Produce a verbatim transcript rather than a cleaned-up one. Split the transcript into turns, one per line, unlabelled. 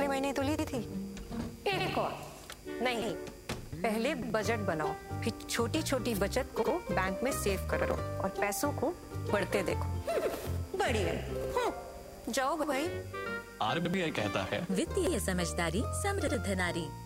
पिछले महीने तो ली थी। एक और नहीं, पहले बजट बनाओ, फिर छोटी छोटी बचत को बैंक में सेव करो और पैसों को बढ़ते देखो। बढ़िया, जाओ भाई।
आर बी आई कहता है,
वित्तीय समझदारी समृद्ध नारी।